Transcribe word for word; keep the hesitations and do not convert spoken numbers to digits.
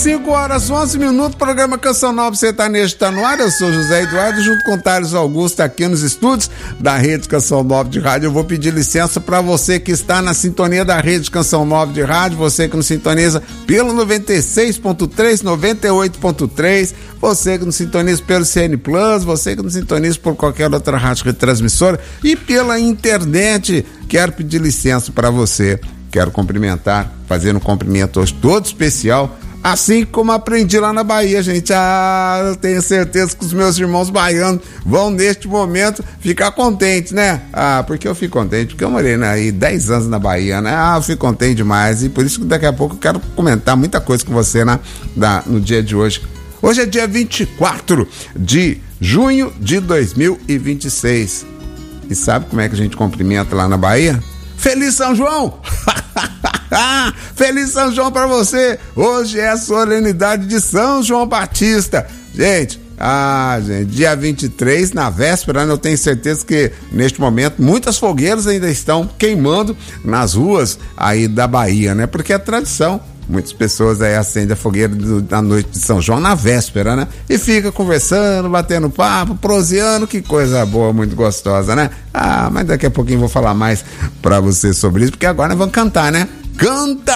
cinco horas, onze minutos, programa Canção Nova Sertanejo está no ar. Eu sou José Eduardo, junto com Thales Augusto, aqui nos estúdios da Rede Canção Nova de Rádio. Eu vou pedir licença para você que está na sintonia da Rede Canção Nova de Rádio, você que nos sintoniza pelo noventa e seis ponto três, noventa e oito ponto três, você que nos sintoniza pelo C N Plus, você que nos sintoniza por qualquer outra rádio retransmissora e pela internet. Quero pedir licença para você. Quero cumprimentar, fazer um cumprimento hoje todo especial, assim como aprendi lá na Bahia, gente. Ah, eu tenho certeza que os meus irmãos baianos vão neste momento ficar contentes, né? Ah, porque eu fico contente, porque eu morei né, aí dez anos na Bahia, né? Ah, eu fico contente demais e por isso que daqui a pouco eu quero comentar muita coisa com você na, na, no dia de hoje. Hoje é dia vinte e quatro de junho de dois mil e vinte e seis. E sabe como é que a gente cumprimenta lá na Bahia? Feliz São João! Feliz São João pra você! Hoje é a solenidade de São João Batista. Gente, ah, gente, dia vinte e três, na véspera, né, eu tenho certeza que neste momento muitas fogueiras ainda estão queimando nas ruas aí da Bahia, né? Porque é tradição. Muitas pessoas aí acendem a fogueira do, na noite de São João, na véspera, né? E fica conversando, batendo papo, proseando, que coisa boa, muito gostosa, né? Ah, mas daqui a pouquinho eu vou falar mais pra você sobre isso, porque agora nós vamos cantar, né? Canta